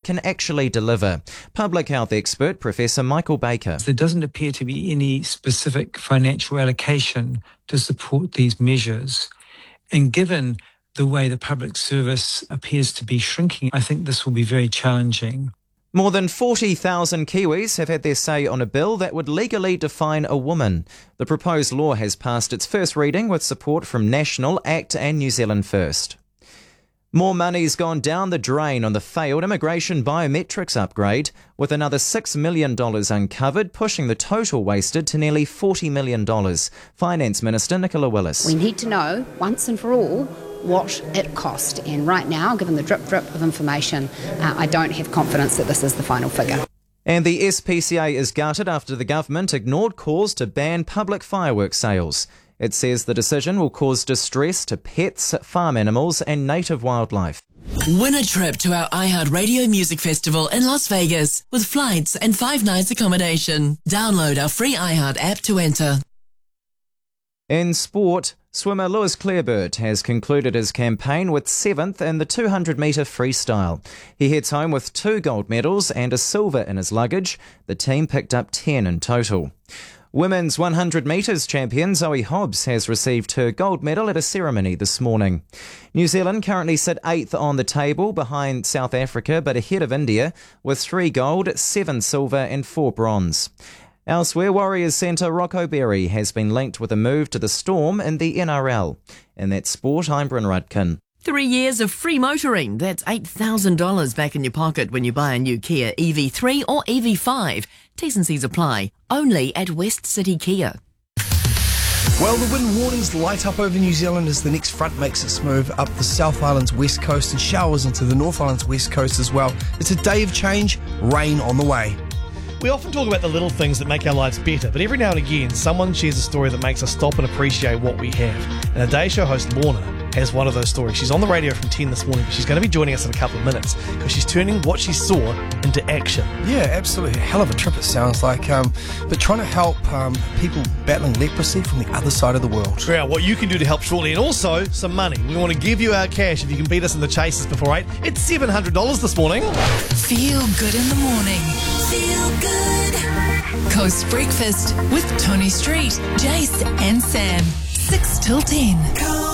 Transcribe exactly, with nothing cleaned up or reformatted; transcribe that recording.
can actually deliver. Public health expert Professor Michael Baker. There doesn't appear to be any specific financial allocation to support these measures. And given the way the public service appears to be shrinking, I think this will be very challenging. More than forty thousand Kiwis have had their say on a bill that would legally define a woman. The proposed law has passed its first reading with support from National, ACT and New Zealand First. More money's gone down the drain on the failed immigration biometrics upgrade, with another six million dollars uncovered, pushing the total wasted to nearly forty million dollars. Finance Minister Nicola Willis. We need to know, once and for all, what it cost. And right now, given the drip drip of information, uh, I don't have confidence that this is the final figure. And the S P C A is gutted after the government ignored calls to ban public fireworks sales. It says the decision will cause distress to pets, farm animals and native wildlife. Win a trip to our iHeartRadio Music Festival in Las Vegas with flights and five nights accommodation. Download our free iHeart app to enter. In sport, swimmer Lewis Clareburt has concluded his campaign with seventh in the two hundred metre freestyle. He heads home with two gold medals and a silver in his luggage. The team picked up ten in total. Women's one hundred metres champion Zoe Hobbs has received her gold medal at a ceremony this morning. New Zealand currently sit eighth on the table behind South Africa but ahead of India with three gold, seven silver and four bronze. Elsewhere, Warriors centre Rocco Berry has been linked with a move to the Storm in the N R L. In that sport, I'm Bryn Rudkin. Three years of free motoring. That's eight thousand dollars back in your pocket when you buy a new Kia E V three or E V five. T's and C's apply. Only at West City Kia. Well, the wind warnings light up over New Zealand as the next front makes its move up the South Island's west coast and showers into the North Island's west coast as well. It's a day of change, rain on the way. We often talk about the little things that make our lives better, but every now and again, someone shares a story that makes us stop and appreciate what we have. And our Day Show host, Lorna, has one of those stories. She's on the radio from ten this morning, but she's going to be joining us in a couple of minutes because she's turning what she saw into action. Yeah, absolutely. A hell of a trip, it sounds like. Um, but trying to help um, people battling leprosy from the other side of the world. Yeah, what you can do to help shortly, and also some money. We want to give you our cash if you can beat us in the chases before eight. It's seven hundred dollars this morning. Feel good in the morning. Feel good. Coast Breakfast with Tony Street, Jace and Sam. six till ten.